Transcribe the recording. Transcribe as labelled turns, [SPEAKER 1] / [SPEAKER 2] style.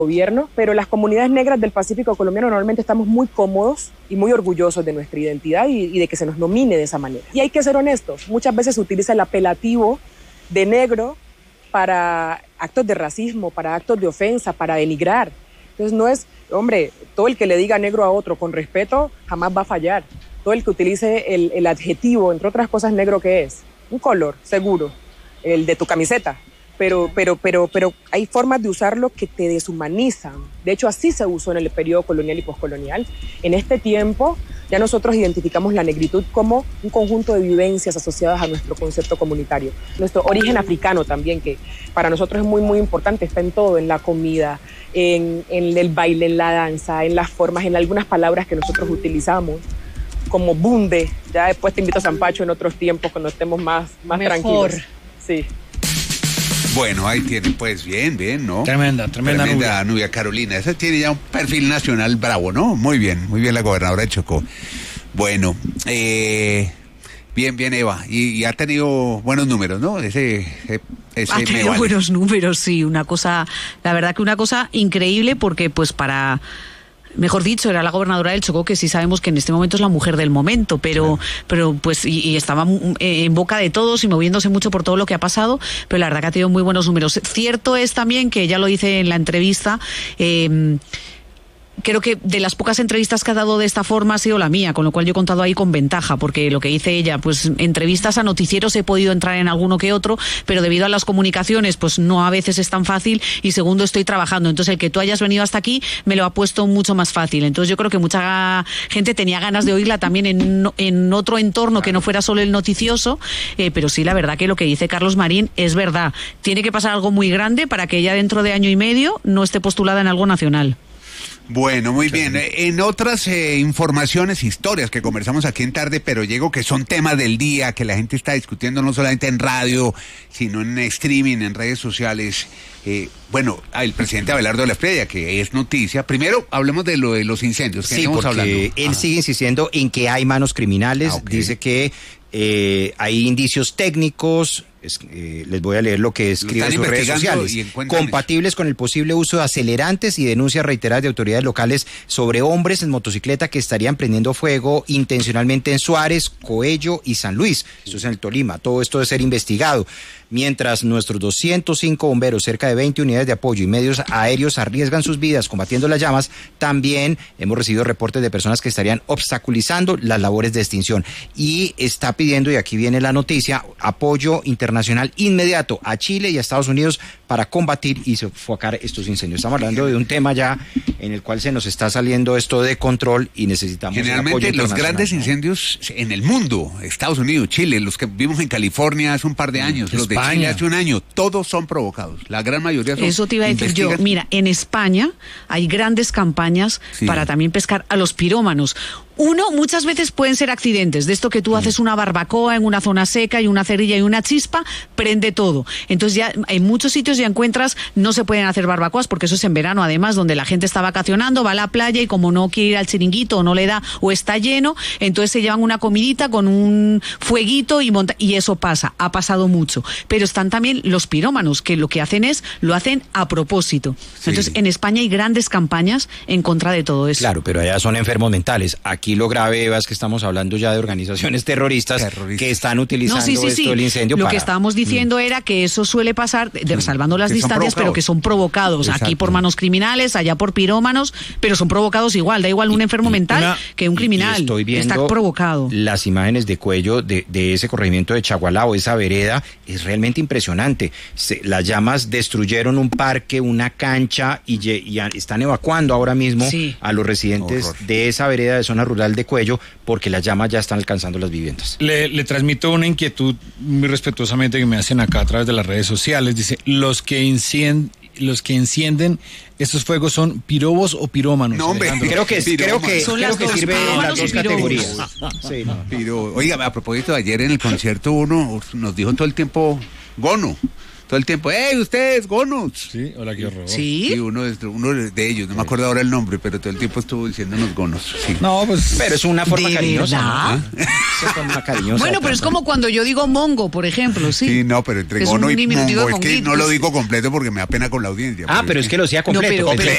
[SPEAKER 1] gobierno, pero las comunidades negras del Pacífico colombiano normalmente estamos muy cómodos y muy orgullosos de nuestra identidad y de que se nos nomine de esa manera. Y hay que ser honestos, muchas veces se utiliza el apelativo de negro para actos de racismo, para actos de ofensa, para denigrar. Entonces no es, hombre, todo el que le diga negro a otro con respeto jamás va a fallar. Todo el que utilice el adjetivo, entre otras cosas, negro, ¿qué es? Un color, seguro, el de tu camiseta. Pero hay formas de usarlo que te deshumanizan. De hecho, así se usó en el periodo colonial y poscolonial. En este tiempo, ya nosotros identificamos la negritud como un conjunto de vivencias asociadas a nuestro concepto comunitario. Nuestro origen africano también, que para nosotros es muy, muy importante, está en todo, en la comida, en el baile, en la danza, en las formas, en algunas palabras que nosotros utilizamos, como bunde. Ya después te invito a San Pacho en otros tiempos, cuando estemos más tranquilos. Sí.
[SPEAKER 2] Bueno, ahí tiene, pues, bien, ¿no?
[SPEAKER 3] Tremenda
[SPEAKER 2] Nubia Carolina. Esa tiene ya un perfil nacional bravo, ¿no? Muy bien la gobernadora de Chocó. Bueno, bien, Eva. Y ha tenido buenos números, ¿no? Ese
[SPEAKER 4] ha tenido buenos números, sí. La verdad que una cosa increíble, porque pues mejor dicho, era la gobernadora del Chocó, que sí sabemos que en este momento es la mujer del momento, pero pues y estaba en boca de todos y moviéndose mucho por todo lo que ha pasado, pero la verdad que ha tenido muy buenos números. Cierto es también que ella lo dice en la entrevista, creo que de las pocas entrevistas que ha dado de esta forma ha sido la mía, con lo cual yo he contado ahí con ventaja, porque lo que dice ella, pues entrevistas a noticieros he podido entrar en alguno que otro, pero debido a las comunicaciones, pues no a veces es tan fácil, y segundo, estoy trabajando, entonces el que tú hayas venido hasta aquí me lo ha puesto mucho más fácil. Entonces yo creo que mucha gente tenía ganas de oírla también en otro entorno que no fuera solo el noticioso, pero sí, la verdad que lo que dice Carlos Marín es verdad. Tiene que pasar algo muy grande para que ella dentro de año y medio no esté postulada en algo nacional.
[SPEAKER 2] Bueno, muy bien. En otras informaciones, historias que conversamos aquí en Tarde, pero llego que son temas del día, que la gente está discutiendo no solamente en radio, sino en streaming, en redes sociales. El presidente Abelardo de la Espriella, que es noticia. Primero, hablemos de lo de los incendios.
[SPEAKER 5] Sí, porque él sigue insistiendo en que hay manos criminales. Okay. Dice que hay indicios técnicos. Les voy a leer lo que escribe en sus redes sociales. Compatibles con el posible uso de acelerantes y denuncias reiteradas de autoridades locales sobre hombres en motocicleta que estarían prendiendo fuego intencionalmente en Suárez, Coello y San Luis. Esto es en el Tolima. Todo esto debe ser investigado. Mientras nuestros 205 bomberos, cerca de 20 unidades de apoyo y medios aéreos arriesgan sus vidas combatiendo las llamas, también hemos recibido reportes de personas que estarían obstaculizando las labores de extinción. Y está pidiendo, y aquí viene la noticia, apoyo internacional inmediato a Chile y a Estados Unidos para combatir y sofocar estos incendios. Estamos hablando de un tema ya en el cual se nos está saliendo esto de control y necesitamos
[SPEAKER 2] generalmente los grandes incendios en el mundo, Estados Unidos, Chile, los que vimos en California hace un par de años, los de Chile hace un año, todos son provocados. La gran mayoría son.
[SPEAKER 4] Eso te iba a decir yo. Mira, en España hay grandes campañas para también pescar a los pirómanos. Uno, muchas veces pueden ser accidentes, de esto que tú haces una barbacoa en una zona seca y una cerilla y una chispa, prende todo. Entonces ya en muchos sitios ya encuentras, no se pueden hacer barbacoas porque eso es en verano además, donde la gente está vacacionando, va a la playa y como no quiere ir al chiringuito o no le da o está lleno, entonces se llevan una comidita con un fueguito y eso pasa, ha pasado mucho. Pero están también los pirómanos, que lo que hacen lo hacen a propósito. Entonces en España hay grandes campañas en contra de todo eso.
[SPEAKER 5] Claro, pero allá son enfermos mentales. Aquí lo grave, Eva, es que estamos hablando ya de organizaciones terroristas que están utilizando esto del incendio.
[SPEAKER 4] Lo que estábamos diciendo era que eso suele pasar, salvando las distancias, pero que son provocados. Exacto. Aquí por manos criminales, allá por pirómanos, pero son provocados igual. Da igual un enfermo mental que un criminal.
[SPEAKER 5] Estoy viendo
[SPEAKER 4] está provocado.
[SPEAKER 5] Las imágenes de Cuello de ese corregimiento de Chagualao, esa vereda, es realmente impresionante. Las llamas destruyeron un parque, una cancha y están evacuando ahora mismo a los residentes de esa vereda de zona rural de Cuello, porque las llamas ya están alcanzando las viviendas.
[SPEAKER 3] Le transmito una inquietud muy respetuosamente que me hacen acá a través de las redes sociales. Dice, los que encienden estos fuegos son pirobos o pirómanos.
[SPEAKER 5] No, hombre, creo que sirve en las dos categorías.
[SPEAKER 2] Sí, no. Oiga, a propósito, ayer en el concierto uno nos dijo todo el tiempo Gono. Todo el tiempo, ¡hey, ustedes, gonos!
[SPEAKER 3] Sí, hola, qué horror.
[SPEAKER 4] Sí.
[SPEAKER 2] Sí, uno de ellos, no me acuerdo ahora el nombre, pero todo el tiempo estuvo diciéndonos gonos. Sí.
[SPEAKER 3] No, pues...
[SPEAKER 5] Pero es una forma cariñosa.
[SPEAKER 4] ¿Verdad?
[SPEAKER 5] Es una forma cariñosa.
[SPEAKER 4] Bueno, pero es como cuando yo digo mongo, por ejemplo, sí.
[SPEAKER 2] Sí, no, pero entre
[SPEAKER 4] Es
[SPEAKER 2] gono
[SPEAKER 4] un
[SPEAKER 2] y
[SPEAKER 4] diminutivo
[SPEAKER 2] mongo,
[SPEAKER 4] de
[SPEAKER 2] es que no lo
[SPEAKER 4] monguitos.
[SPEAKER 2] digo completo porque me da pena con la audiencia.
[SPEAKER 5] Pero es que lo decía completo.
[SPEAKER 4] No, pero